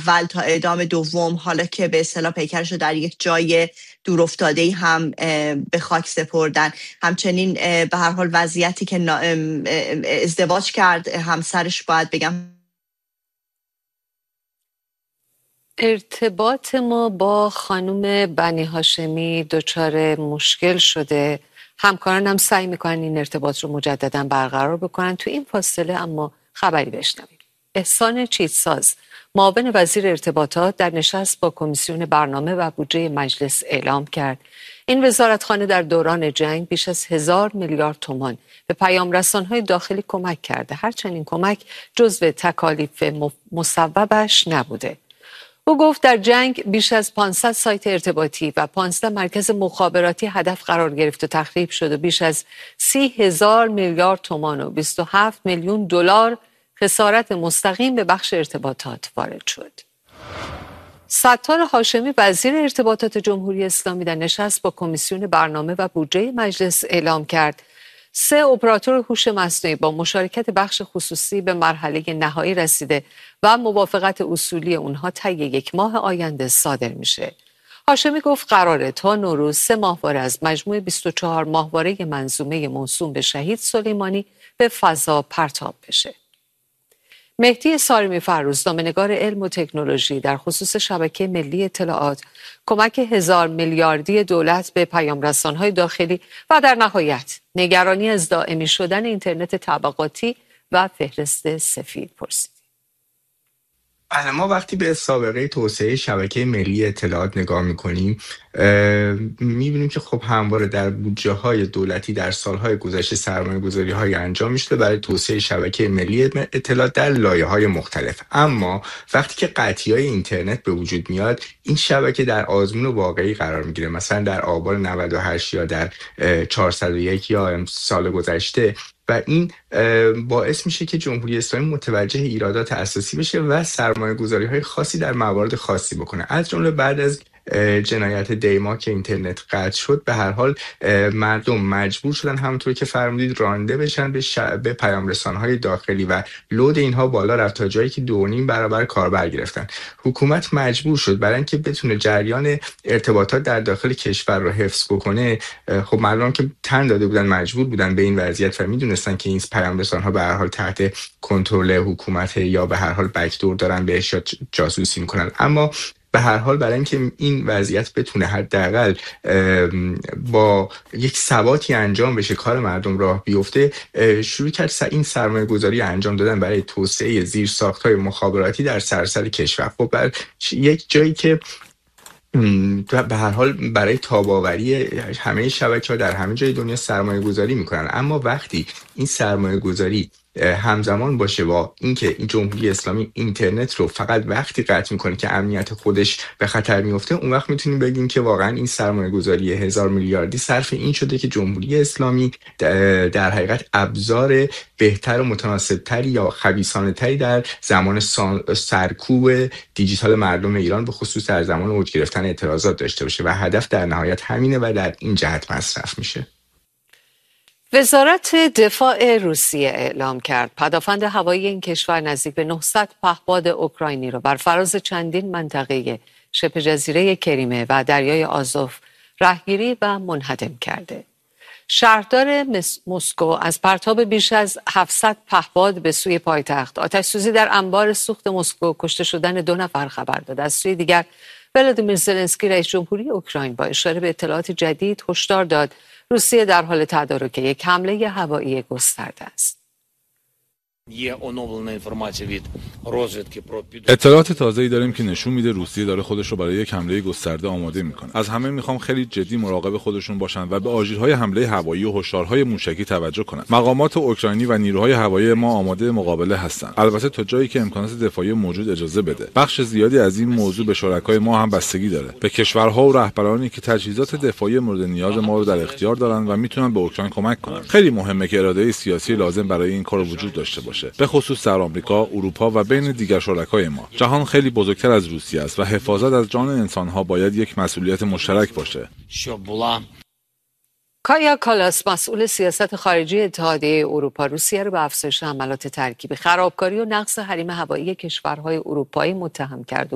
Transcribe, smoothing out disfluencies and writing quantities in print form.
اول تا اعدام دوم، حالا که به اصطلاح پیکرش رو در یک جای دورافتاده‌ای هم به خاک سپردن. همچنین به هر حال وضعیتی که ازدواج کرد همسرش، باید بگم ارتباط ما با خانم بنی هاشمی دچار مشکل شده. همکاران هم سعی میکنن این ارتباط رو مجددا برقرار بکنن. تو این فاصله اما خبری بشنویم. احسان چیتساز، معاون وزیر ارتباطات، در نشست با کمیسیون برنامه و بودجه مجلس اعلام کرد این وزارتخانه در دوران جنگ بیش از 1000 میلیارد تومان به پیام‌رسان‌های داخلی کمک کرده، هرچند این کمک جزو تکالیف مصوبش نبوده. او گفت در جنگ بیش از 500 سایت ارتباطی و 15 مرکز مخابراتی هدف قرار گرفت و تخریب شد و بیش از 30,000 میلیارد تومان و 27 میلیون دلار خسارت مستقیم به بخش ارتباطات وارد شد. ستار هاشمی، وزیر ارتباطات جمهوری اسلامی، در نشست با کمیسیون برنامه و بودجه مجلس اعلام کرد 3 اپراتور هوش مصنوعی با مشارکت بخش خصوصی به مرحله نهایی رسیده و موافقت اصولی اونها طی 1 ماه آینده صادر میشه. هاشمی گفت قراره تا نوروز 3 ماهواره از مجموع 24 ماهواره منظومه موسوم به شهید سلیمانی به فضا پرتاب بشه. مهدی سارمی فروز، نامه‌نگار علم و تکنولوژی، در خصوص شبکه ملی اطلاعات، کمک 1000 میلیاردی دولت به پیام‌رسان‌های داخلی و در نهایت نگرانی از دائمی شدن اینترنت طبقاتی و فهرست سفید پرسید. بله، ما وقتی به سابقه توسعه شبکه ملی اطلاعات نگاه میکنیم میبینیم که خب همواره در بودجه های دولتی در سالهای گذشته سرمایه گذاری های انجام میشده برای توسعه شبکه ملی اطلاعات در لایه های مختلف. اما وقتی که قطعی های اینترنت به وجود میاد، این شبکه در آزمون واقعی قرار میگیره. مثلا در آبان 98 یا در 401 یا سال گذشته، و این باعث میشه که جمهوری اسلامی متوجه ایرادات اساسی بشه و سرمایه‌گذاری‌های خاصی در موارد خاصی بکنه. از جمله بعد از جنایت دیما که اینترنت قطع شد، به هر حال مردم مجبور شدن همونطور که فرمودید رانده بشن به پیام‌رسان‌های داخلی و لود اینها بالا رفت تا جایی که 2.5 برابر کاربر گرفتن. حکومت مجبور شد برای اینکه بتونه جریان ارتباطات در داخل کشور رو حفظ بکنه. خب مردم که تن داده بودن مجبور بودن به این وضعیت و میدونستن که این پیام‌رسان‌ها به هر حال تحت کنترل حکومت یا به هر حال بک‌دور دارن بهش جاسوسی میکنن. اما به هر حال برای اینکه این وضعیت بتونه حداقل با یک ثباتی انجام بشه، کار مردم راه بیفته، شروع کرد این سرمایه گذاری انجام دادن برای توسعه زیرساخت‌های مخابراتی در سراسر کشور. خب بر یک جایی که به هر حال برای تاب‌آوری همه شبکه‌ها در همه جای دنیا سرمایه گذاری میکنن، اما وقتی این سرمایه گذاری همزمان باشه با اینکه این جمهوری اسلامی اینترنت رو فقط وقتی قطع میکنه که امنیت خودش به خطر میفته، اون وقت میتونیم بگیم که واقعا این سرمایه گذاری 1000 میلیاردی صرف این شده که جمهوری اسلامی در حقیقت ابزار بهتر و متناسبتری یا خبیثانه‌تری در زمان سرکوب دیجیتال مردم ایران به خصوص در زمان اوج گرفتن اعتراضات داشته باشه و هدف در نهایت همینه و در این جهت مصرف میشه. وزارت دفاع روسیه اعلام کرد پدافند هوایی این کشور نزدیک به 900 پهپاد اوکراینی را بر فراز چندین منطقه شبه جزیره کریمه و دریای آزوف رهگیری و منهدم کرده. شهردار مسکو از پرتاب بیش از 700 پهپاد به سوی پایتخت، آتش‌سوزی در انبار سوخت مسکو، کشته شدن 2 نفر خبر داد. از سوی دیگر ولادیمیر زلنسکی رئیس جمهوری اوکراین با اشاره به اطلاعات جدید هشدار داد روسیه در حال تدارک یک حمله هوایی گسترده است. اطلاعات تازه‌ای داریم که نشون میده روسیه داره خودش رو برای یک حمله گسترده آماده میکنه. از همه میخوام خیلی جدی مراقب خودشون باشن و به آژیرهای حمله هوایی و هشدارهای موشکی توجه کنن. مقامات اوکراینی و نیروهای هوایی ما آماده مقابله هستن، البته تا جایی که امکانات دفاعی موجود اجازه بده. بخش زیادی از این موضوع به شرکای ما هم بستگی داره، به کشورها و رهبرانی که تجهیزات دفاعی مورد نیاز ما رو در اختیار دارن و میتونن به اوکراین کمک کنن. خیلی مهمه که اراده سیاسی لازم برای این کار وجود داشته باشه، به خصوص در آمریکا، اروپا و بین دیگر شرکای ما. جهان خیلی بزرگتر از روسیه است و حفاظت از جان انسان‌ها باید یک مسئولیت مشترک باشه. کایا کالاس، مسئول سیاست خارجی اتحادیه اروپا، روسیه را به افزایش حملات ترکیبی، خرابکاری و نقض حریم هوایی کشورهای اروپایی متهم کرد.